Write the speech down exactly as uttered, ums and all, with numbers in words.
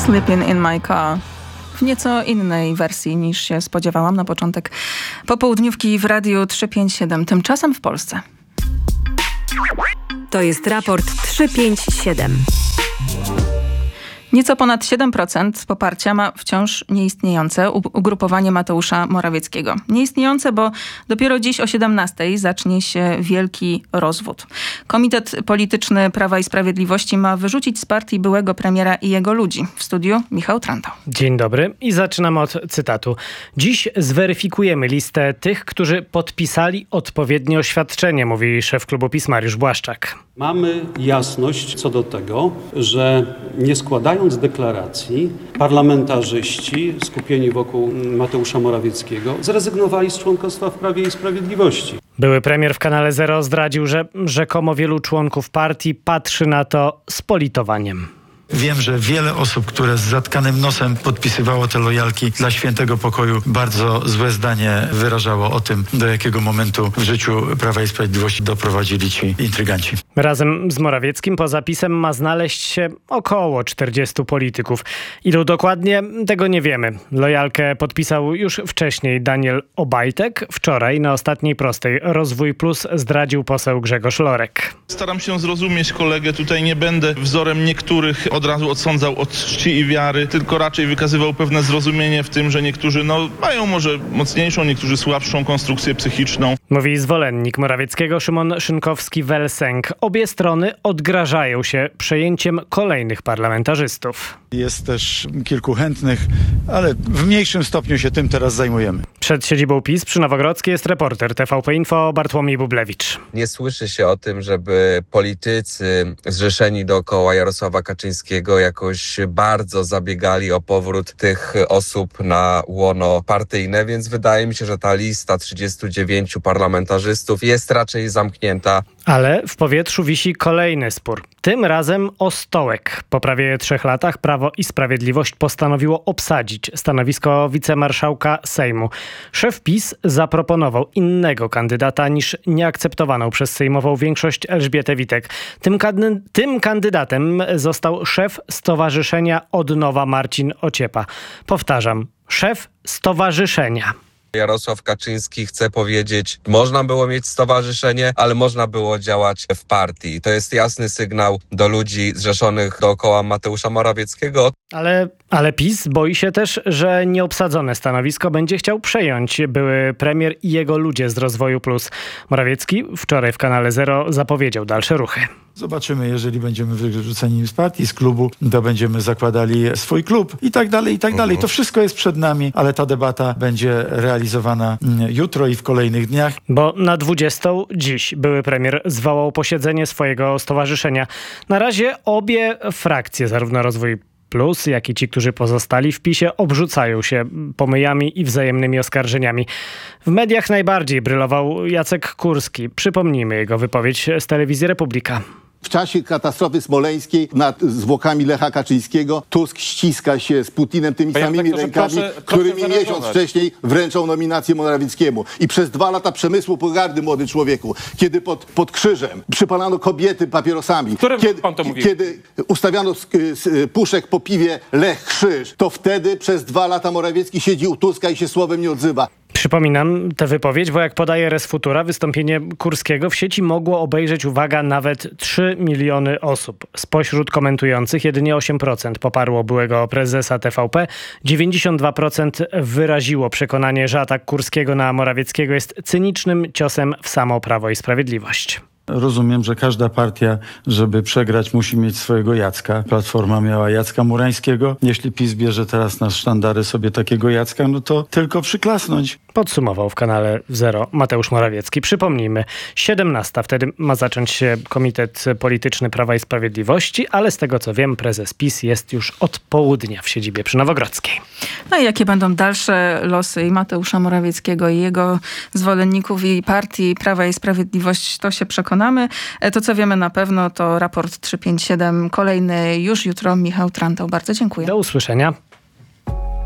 Sleeping in my car. W nieco innej wersji niż się spodziewałam na początek popołudniówki w Radiu trzysta pięćdziesiąt siedem. Tymczasem w Polsce. To jest raport trzysta pięćdziesiąt siedem. Nieco ponad siedem procent poparcia ma wciąż nieistniejące ugrupowanie Mateusza Morawieckiego. Nieistniejące, bo dopiero dziś o siedemnastej zacznie się wielki rozwód. Komitet Polityczny Prawa i Sprawiedliwości ma wyrzucić z partii byłego premiera i jego ludzi. W studiu Michał Trantał. Dzień dobry i zaczynamy od cytatu. Dziś zweryfikujemy listę tych, którzy podpisali odpowiednie oświadczenie, mówi szef klubu PiS Mariusz Błaszczak. Mamy jasność co do tego, że nie składając deklaracji, parlamentarzyści skupieni wokół Mateusza Morawieckiego zrezygnowali z członkostwa w Prawie i Sprawiedliwości. Były premier w Kanale Zero zdradził, że rzekomo wielu członków partii patrzy na to z politowaniem. Wiem, że wiele osób, które z zatkanym nosem podpisywało te lojalki dla świętego pokoju, bardzo złe zdanie wyrażało o tym, do jakiego momentu w życiu Prawa i Sprawiedliwości doprowadzili ci intryganci. Razem z Morawieckim poza PiS-em ma znaleźć się około czterdziestu polityków. Ilu dokładnie, tego nie wiemy. Lojalkę podpisał już wcześniej Daniel Obajtek. Wczoraj na ostatniej prostej Rozwój Plus zdradził poseł Grzegorz Lorek. Staram się zrozumieć kolegę. Tutaj nie będę wzorem niektórych od razu odsądzał od czci i wiary, tylko raczej wykazywał pewne zrozumienie w tym, że niektórzy no, mają może mocniejszą, niektórzy słabszą konstrukcję psychiczną. Mówi zwolennik Morawieckiego Szymon Szynkowski-Welsenk. Obie strony odgrażają się przejęciem kolejnych parlamentarzystów. Jest też kilku chętnych, ale w mniejszym stopniu się tym teraz zajmujemy. Przed siedzibą PiS przy Nowogrodzkiej jest reporter T V P Info Bartłomiej Bublewicz. Nie słyszy się o tym, żeby politycy zrzeszeni dookoła Jarosława Kaczyńskiego jakoś bardzo zabiegali o powrót tych osób na łono partyjne, więc wydaje mi się, że ta lista trzydziestu dziewięciu parlamentarzystów jest raczej zamknięta. Ale w powietrzu wisi kolejny spór. Tym razem o stołek. Po prawie trzech latach Prawo i Sprawiedliwość postanowiło obsadzić stanowisko wicemarszałka Sejmu. Szef PiS zaproponował innego kandydata niż nieakceptowaną przez sejmową większość Elżbietę Witek. Tym, kandy- tym kandydatem został szef Stowarzyszenia Odnowa Marcin Ociepa. Powtarzam, szef stowarzyszenia. Jarosław Kaczyński chce powiedzieć, można było mieć stowarzyszenie, ale można było działać w partii. To jest jasny sygnał do ludzi zrzeszonych dookoła Mateusza Morawieckiego. Ale, ale PiS boi się też, że nieobsadzone stanowisko będzie chciał przejąć były premier i jego ludzie z Rozwoju Plus. Morawiecki wczoraj w Kanale Zero zapowiedział dalsze ruchy. Zobaczymy, jeżeli będziemy wyrzuceni z partii, z klubu, to będziemy zakładali swój klub i tak dalej, i tak dalej. To wszystko jest przed nami, ale ta debata będzie realizowana jutro i w kolejnych dniach. Bo na dwudziestą dziś były premier zwołał posiedzenie swojego stowarzyszenia. Na razie obie frakcje, zarówno Rozwój Plus, jak i ci, którzy pozostali w PiS-ie, obrzucają się pomyjami i wzajemnymi oskarżeniami. W mediach najbardziej brylował Jacek Kurski. Przypomnijmy jego wypowiedź z telewizji Republika. W czasie katastrofy smoleńskiej nad zwłokami Lecha Kaczyńskiego Tusk ściska się z Putinem tymi Panie samymi redaktorze, rękami, proszę, którymi proszę miesiąc zareagować. wcześniej wręczał nominację Morawieckiemu. I przez dwa lata przemysłu pogardy, młody człowieku, kiedy pod, pod krzyżem przypalano kobiety papierosami, Którym kiedy, pan to mówił? kiedy ustawiano z, z puszek po piwie Lech Krzyż, to wtedy przez dwa lata Morawiecki siedzi u Tuska i się słowem nie odzywa. Przypominam tę wypowiedź, bo jak podaje Res Futura, wystąpienie Kurskiego w sieci mogło obejrzeć, uwaga, nawet trzy miliony osób. Spośród komentujących jedynie osiem procent poparło byłego prezesa T V P. dziewięćdziesiąt dwa procent wyraziło przekonanie, że atak Kurskiego na Morawieckiego jest cynicznym ciosem w samo Prawo i Sprawiedliwość. Rozumiem, że każda partia, żeby przegrać, musi mieć swojego Jacka. Platforma miała Jacka Murańskiego. Jeśli PiS bierze teraz na sztandary sobie takiego Jacka, no to tylko przyklasnąć. Podsumował w Kanale Zero Mateusz Morawiecki. Przypomnijmy, siedemnasta wtedy ma zacząć się Komitet Polityczny Prawa i Sprawiedliwości, ale z tego co wiem, prezes PiS jest już od południa w siedzibie przy Nowogrodzkiej. No i jakie będą dalsze losy i Mateusza Morawieckiego i jego zwolenników i partii Prawa i Sprawiedliwość, to się przekonamy. To co wiemy na pewno to raport trzysta pięćdziesiąt siedem, kolejny już jutro. Michał Trantał, bardzo dziękuję. Do usłyszenia.